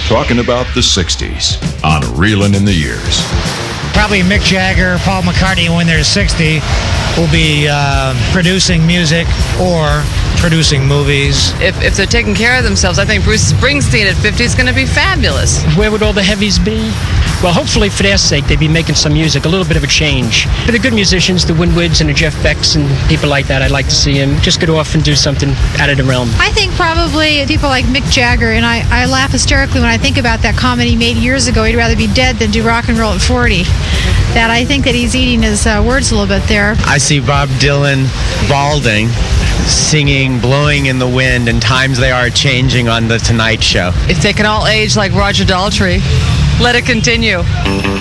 talking about the 60s on Reelin' in the Years. Probably Mick Jagger, Paul McCartney, when they're 60, will be producing music or producing movies. If they're taking care of themselves, I think Bruce Springsteen at 50 is going to be fabulous. Where would all the heavies be? Well, hopefully for their sake, they'd be making some music, a little bit of a change. For the good musicians, the Winwoods and the Jeff Becks and people like that, I'd like to see him just get off and do something out of the realm. I think probably people like Mick Jagger, and I laugh hysterically when I think about that comment he made years ago, he'd rather be dead than do rock and roll at 40. That I think that he's eating his words a little bit there. I see Bob Dylan balding, singing Blowing in the Wind, and times they are changing on The Tonight Show. If they can all age like Roger Daltrey, let it continue.